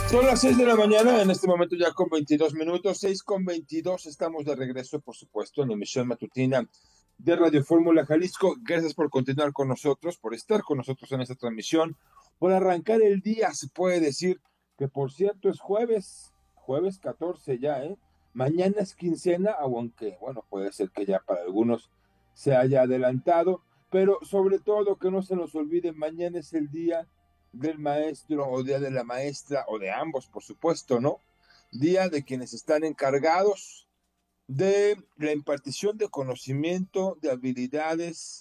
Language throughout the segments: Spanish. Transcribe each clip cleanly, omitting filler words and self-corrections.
Son las 6 de la mañana, en este momento ya con 22 minutos, 6:22, estamos de regreso, por supuesto, en la emisión matutina de Radio Fórmula Jalisco. Gracias por continuar con nosotros, por estar con nosotros en esta transmisión, por arrancar el día, se puede decir que por cierto es jueves 14 ya, ¿eh? Mañana es quincena, aunque, bueno, puede ser que ya para algunos se haya adelantado, pero sobre todo que no se nos olvide, mañana es el día del maestro o día de la maestra o de ambos, por supuesto, ¿no? Día de quienes están encargados de la impartición de conocimiento, de habilidades,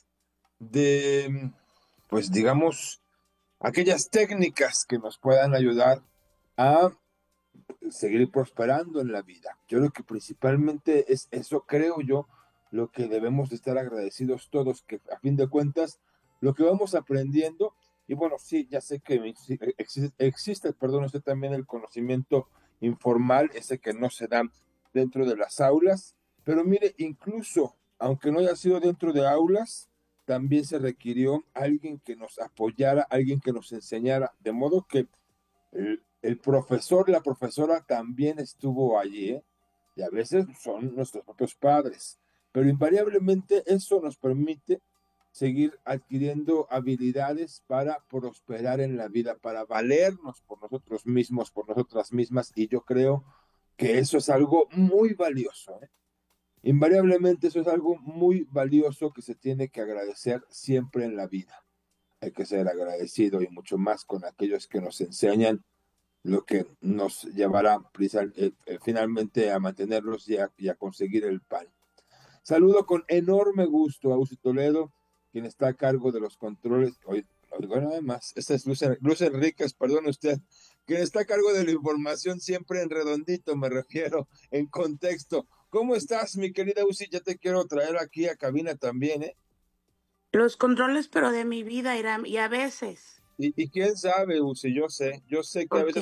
de, pues digamos, aquellas técnicas que nos puedan ayudar a seguir prosperando en la vida. Yo creo que principalmente es eso, creo yo, lo que debemos de estar agradecidos todos, que a fin de cuentas, lo que vamos aprendiendo, y bueno, sí, ya sé que existe, perdón, usted también el conocimiento informal, ese que no se da dentro de las aulas, pero mire, incluso, aunque no haya sido dentro de aulas, también se requirió alguien que nos apoyara, alguien que nos enseñara, de modo que el profesor, la profesora también estuvo allí, ¿eh? Y a veces son nuestros propios padres, pero invariablemente eso nos permite seguir adquiriendo habilidades para prosperar en la vida, para valernos por nosotros mismos, por nosotras mismas, y yo creo que eso es algo muy valioso, ¿eh? Invariablemente eso es algo muy valioso que se tiene que agradecer siempre en la vida. Hay que ser agradecido y mucho más con aquellos que nos enseñan lo que nos llevará finalmente a mantenerlos y a conseguir el pan. Saludo con enorme gusto a Uzi Toledo, quien está a cargo de los controles. Oigo nada más, esta es Luz Enríquez, perdón usted, quien está a cargo de la información siempre en redondito, me refiero, en contexto. ¿Cómo estás, mi querida Uzi? Ya te quiero traer aquí a cabina también, ¿eh? Los controles, pero de mi vida, Iram, y a veces, Y quién sabe, Uzi, yo sé que a porque veces